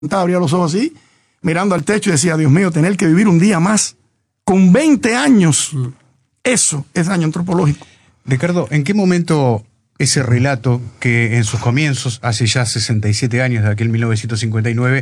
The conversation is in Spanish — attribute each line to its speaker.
Speaker 1: abría los ojos así, mirando al techo y decía, Dios mío, tener que vivir un día más con 20 años. Eso es daño antropológico.
Speaker 2: Ricardo, ¿en qué momento ese relato que en sus comienzos, hace ya 67 años, de aquel 1959,